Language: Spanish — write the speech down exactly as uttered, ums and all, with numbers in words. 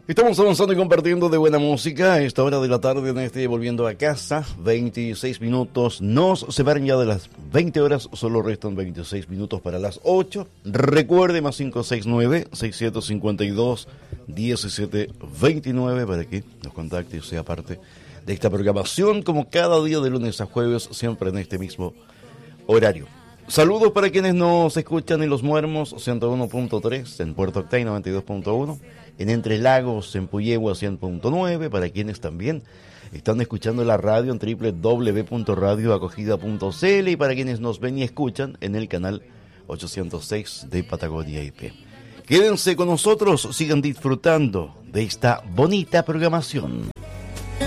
Estamos avanzando y compartiendo de buena música a esta hora de la tarde en este Volviendo a Casa. veintiséis minutos nos separan ya de las veinte horas, solo restan veintiséis minutos para las ocho. Recuerde, más cinco seis nueve, seiscientos cincuenta y dos, diecisiete veintinueve para que nos contacte y sea parte de esta programación como cada día de lunes a jueves, siempre en este mismo horario. Saludos para quienes nos escuchan en Los Muermos ciento uno punto tres, en Puerto Octay noventa y dos punto uno, en Entre Lagos, en Puyehua cien punto nueve, para quienes también están escuchando la radio en doble u doble u doble u punto radio acogida punto c l y para quienes nos ven y escuchan en el canal ochocientos seis de Patagonia I P. Quédense con nosotros, sigan disfrutando de esta bonita programación.